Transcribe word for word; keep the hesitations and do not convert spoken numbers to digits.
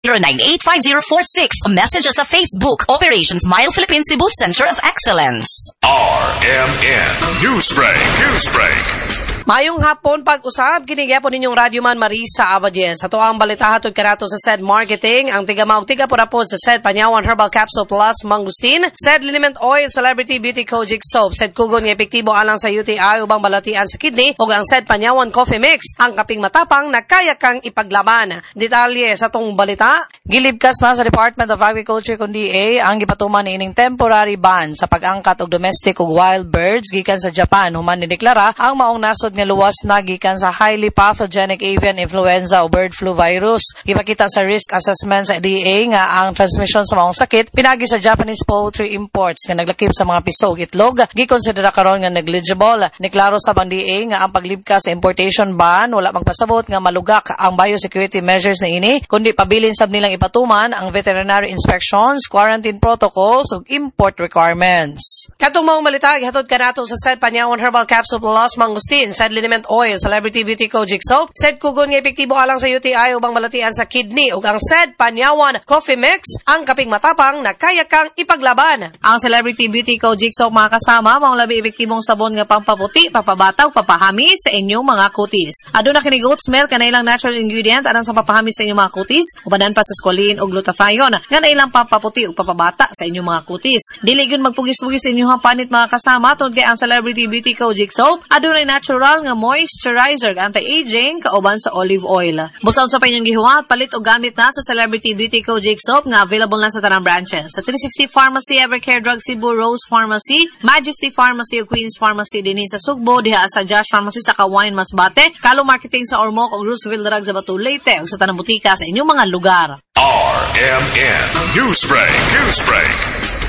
zero nine eight five zero four six. Messages sa Facebook. Operation Smile Philippines Cebu Center of Excellence. R M N Newsbreak. Newsbreak. Mayong hapon pag-usab, kinigya po ninyong Radyoman Marisa Abadien. Sa tuang balita hatod kanato sa S E D Marketing, ang tiga-maog tiga-pura po sa S E D Panyawan Herbal Capsule Plus Mangustin, S E D Liniment Oil Celebrity Beauty Kojic Soap, S E D Kugon nga epektibo alang sa U T I ubang balatian sa kidney, ug ang S E D Panyawan Coffee Mix, ang kaping matapang na kaya kang ipaglaban. Detalye sa tong balita, gilibkas ma sa Department of Agriculture kun D A ang gipatuman ining temporary ban sa pag-angkat og domestic ug wild birds gikan sa Japan human nideklara ang maong nasod nga luwas na gikan sa highly pathogenic avian influenza o bird flu virus. Ipakita sa risk assessment sa D A nga ang transmission sa maong sakit pinagi sa Japanese poultry imports nga naglakip sa mga piso ug itlog gikonsidera karon nga negligible. Niklaro sa bang D A nga ang paglibkas sa importation ban wala magpasabot nga malugak ang biosecurity measures na ini kundi pabilin sab nilang ipatuman ang veterinary inspections, quarantine protocols ug import requirements. Katong maong balita gihatod kanato sa S E D Panyawan Herbal Capsule Plus Mangustin, S E D Liniment Oil, Celebrity Beauty Kojic Soap, S E D Kugon nga epektibo alang sa U T I ubang malatian sa kidney ug ang S E D Panyawan Coffee Mix, ang kaping matapang na kaya kang ipaglaban. Ang Celebrity Beauty Kojic Soap mga kasama, maong labi epektibong sabon nga pampaputi, papabataw, papahami sa inyong mga kutis. Aduna kini goat's milk nga nailang natural ingredient anang sa papahami sa inyong mga kutis, ubanan pa sa squalene ug glutathione nga nailang pampaputi ug papabata sa inyong mga kutis. Dili gyud magpugis-pugis sa inyong panit mga kasama tungod kay ang Celebrity Beauty Kojic Soap adunay natural nga moisturizer, anti-aging, kauban sa olive oil. Busaw sa pa inyong gihuwat, palit o gamit na sa Celebrity Beauty Kojic Soap nga available na sa tanang branches. Sa three sixty Pharmacy, Evercare Drug Cebu, Rose Pharmacy, Majesty Pharmacy o Queen's Pharmacy din sa Sugbo, diha sa Josh Pharmacy sa Kawain Masbate, Kalo Marketing sa Ormoc o Roosevelt Drug sa Batu Leyte o sa tanang butika sa inyong mga lugar. R M N Newsbreak. Newsbreak.